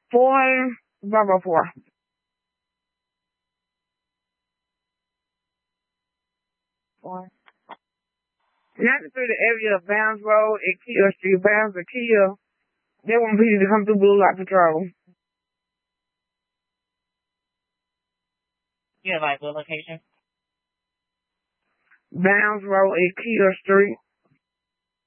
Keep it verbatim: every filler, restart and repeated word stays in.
Four, Bravo four. Four. Not through the area of Bounds Road and Kia Street, Bounds or Kia. They want people to come through Blue Light Patrol. Yeah, like what location? Bounds Road and Kia Street.